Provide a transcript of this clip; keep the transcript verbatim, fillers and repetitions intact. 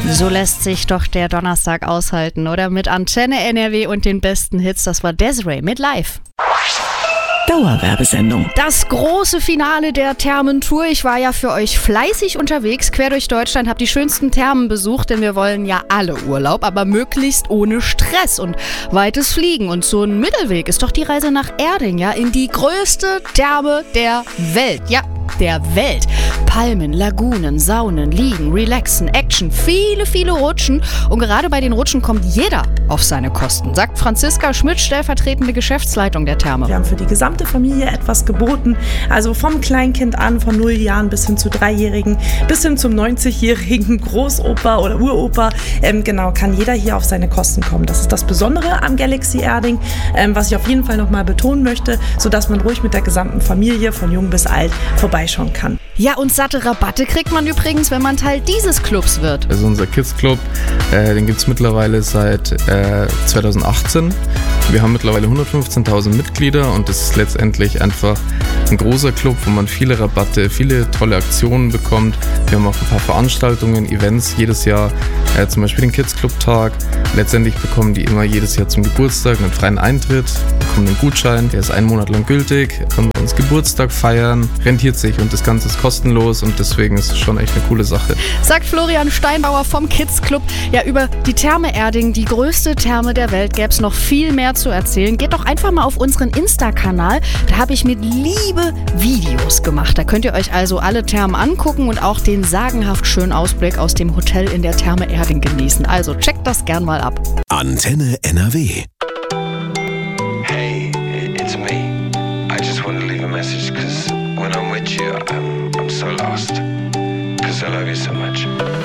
So lässt sich doch der Donnerstag aushalten, oder? Mit Antenne N R W und den besten Hits. Das war Desiree mit Live. Dauerwerbesendung. Das große Finale der Thermentour. Ich war ja für euch fleißig unterwegs, quer durch Deutschland, habe die schönsten Thermen besucht, denn wir wollen ja alle Urlaub, aber möglichst ohne Stress und weites Fliegen. Und so ein Mittelweg ist doch die Reise nach Erding, ja, in die größte Therme der Welt. Ja, der Welt. Palmen, Lagunen, Saunen, Liegen, Relaxen, Action, viele, viele Rutschen. Und gerade bei den Rutschen kommt jeder auf seine Kosten, sagt Franziska Schmidt, stellvertretende Geschäftsleitung der Therme. Wir haben für die gesamte Familie etwas geboten, also vom Kleinkind an, von null Jahren bis hin zu Dreijährigen, bis hin zum neunzigjährigen Großopa oder Uropa. Ähm, genau, kann jeder hier auf seine Kosten kommen. Das ist das Besondere am Galaxy Erding, ähm, was ich auf jeden Fall nochmal betonen möchte, sodass man ruhig mit der gesamten Familie, von jung bis alt, vorbeischauen kann. Ja, und satte Rabatte kriegt man übrigens, wenn man Teil dieses Clubs wird. Also unser Kids Club, äh, den gibt es mittlerweile seit äh, zweitausendachtzehn. Wir haben mittlerweile hundertfünfzehntausend Mitglieder und das ist letztendlich einfach ein großer Club, wo man viele Rabatte, viele tolle Aktionen bekommt. Wir haben auch ein paar Veranstaltungen, Events jedes Jahr, äh, zum Beispiel den Kids Club Tag. Letztendlich bekommen die immer jedes Jahr zum Geburtstag einen freien Eintritt, bekommen einen Gutschein, der ist einen Monat lang gültig, können bei uns Geburtstag feiern, rentiert sich und das Ganze ist kostenlos und deswegen ist es schon echt eine coole Sache. Sagt Florian Steinbauer vom Kids Club. Ja, über die Therme Erding, die größte Therme der Welt, gäbe es noch viel mehr zu erzählen. Geht doch einfach mal auf unseren Insta-Kanal. Da habe ich mit Liebe Videos gemacht. Da könnt ihr euch also alle Thermen angucken und auch den sagenhaft schönen Ausblick aus dem Hotel in der Therme Erding genießen. Also checkt das gern mal ab. Antenne N R W. Hey, it's me. I just want to leave a message because when I'm with you, I'm, I'm so lost. Because I love you so much.